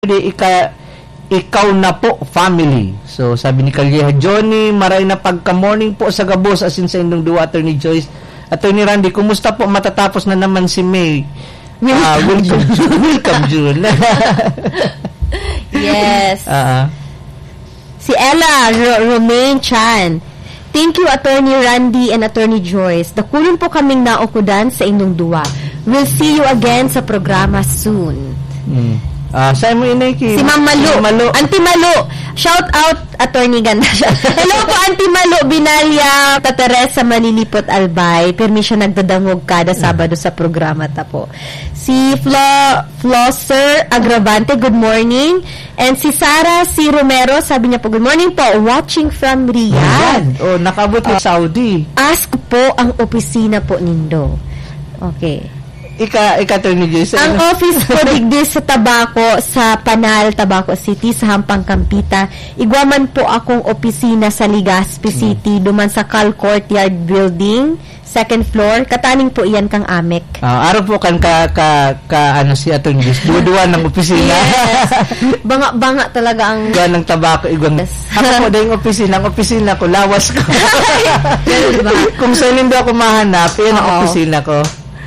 ikaw na po family. So sabi ni Kalyeha Johnny, maray na pagka morning po sa gabos asin sa indong duwa. Attorney Joyce, Attorney Randy, kumusta po, matatapos na naman si May. Welcome June. Yes. Si Ella Romaine Chan, thank you Attorney Randy and Attorney Joyce. Dakulon po kaming naukudan sa inyong duwa. We'll see you again sa programa soon. Saan mo inay si Ma'am Malu. Auntie Malu. Shout out, Attorney ganda siya. Hello po, Auntie Malu. Binalya, Teresa Manilipot Albay. Permission nagdadangog kada Sabado sa programa ta po. Si Flosser Agravante, good morning. And si Sarah C. Romero, sabi niya po, good morning po. Watching from Riyadh. Nakabot ng Saudi. Ask po ang opisina po nindo. Okay. Attorney Joyce. Ang office ko digdi sa Tabaco, sa Panal, Tabaco City, sa Hampang Kampita. Igwaman po akong opisina sa Legazpi City, duman sa Cal Courtyard Building, second floor. Kataning po iyan kang Amek. Araw po kan si Attorney Joyce. Duwa ng opisina. Yes. Banga talaga ang... Duwa ng Tabaco. Yes. Ako po dahil opisina. Ang opisina ko, lawas ko. Kung saan hindi ako mahanap, yan ang opisina ko.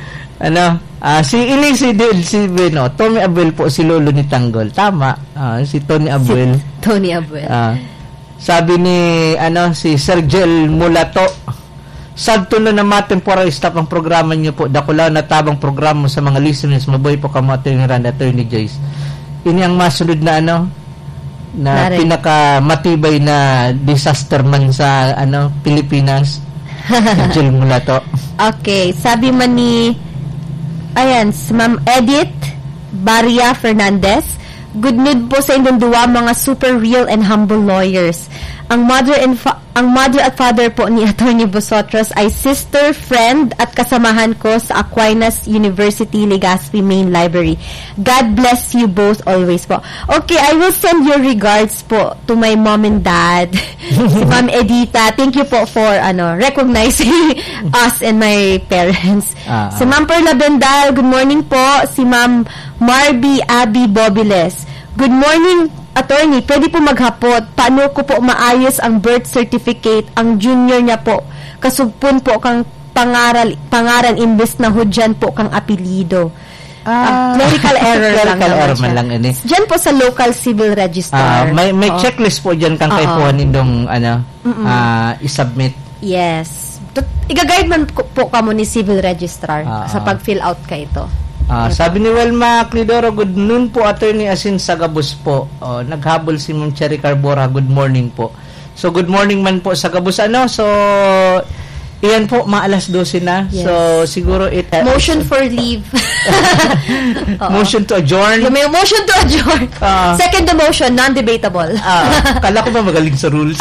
Si Beno, Tommy Abuel po, si Lolo ni Tanggol. Tama. Si Tony Abuel. Tony Abuel. Sabi ni si Sergel Mulato, sadto na temporary stop ang programa niyo po. Dakulaw na tabang programa sa mga listeners. Mabuhay po kamo Attorney Rand, Attorney Joyce. Ini ang masunod na na pinakamatibay na disaster man sa Pilipinas. Sergel Mulato. Okay, sabi man ni si Ma'am Edith Baria Fernandez, good mood po sa inyong duwa, mga super real and humble lawyers. Ang mother at father po ni Attorney Bosotros ay sister, friend at kasamahan ko sa Aquinas University Legazpi Main Library. God bless you both always po. Okay, I will send your regards po to my mom and dad. Si Ma'am Edita, thank you po for recognizing us and my parents. Si Ma'am Perla Bendal, good morning po. Si Ma'am Marby Abby Bobiles, good morning Attorney, pwede po maghapot. Paano ko po maayos ang birth certificate? Ang junior niya po. Kasugpon po kang pangaran imbes na hudyan po kang apelido. Clerical error lang. Clerical error man lang ini. Diyan po sa local civil register. May checklist po diyan kang kaipuan nindong i-submit. Yes. Iga-guide man po kamo ni civil registrar sa pag-fill out ka ito. Sabi ni Welma Clidoro, good noon po Attorney Asin Sagabus po. Naghabol si Ma'am Cherry Carbora, good morning po. So good morning man po Sagabus So iyan po maalas 12 na. Yes. So siguro motion for leave. Motion to adjourn. May motion to adjourn. Second the motion, non-debatable. Kala ko ba magaling sa rules?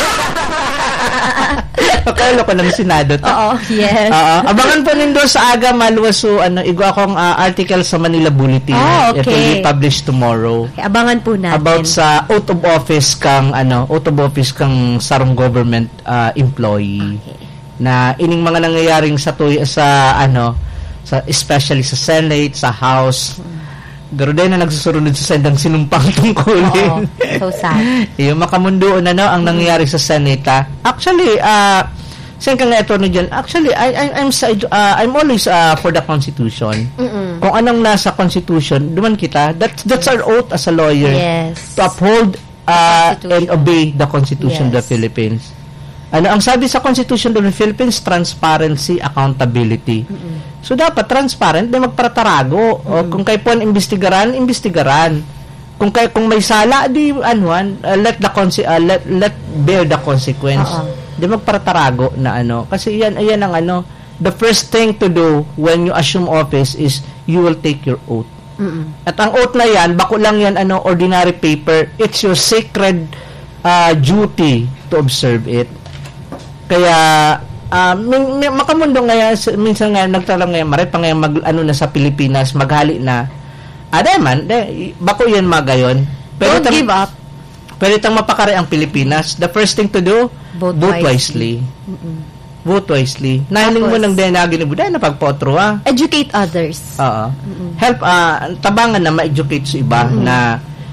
Pakalo ko ng Senado to. Yes. Abangan po nindo sa aga maluwaso igwa akong article sa Manila Bulletin. Okay. It will be published tomorrow. Okay, abangan po natin. About sa oath of office kang sarong government employee. Okay. Na ining mga nangyayaring sa especially sa Senate, sa House. Pero din na nagsusunod sa sendang sinumpang tungkulin. So sad. Yung makamundo ang nangyayari sa Senate. Actually, saan ka nga ito na dyan? Actually, I'm always for the Constitution. Kung anong nasa Constitution, duman kita. That's our oath as a lawyer. Yes. To uphold and obey the Constitution of the Philippines. Ang sabi sa Constitution of the Philippines, transparency, accountability. So dapat transparent, di magparatarago. O kung kayo po imbestigaran. Kung may sala, di let bear the consequence. Di magparatarago na kasi ayan ang the first thing to do when you assume office is you will take your oath. At ang oath na yan, bako lang yan ordinary paper. It's your sacred duty to observe it. Kaya makamundo ngayon minsan nga nagtalang ngayon maray pa ngayon na sa Pilipinas maghali na bako yan magayon pero don't give up. Pero itang mapakari ang Pilipinas, the first thing to do, vote wisely. Vote wisely. Nahiling mo ng denagin na pagpotro educate others. Help tabangan na ma-educate sa iba na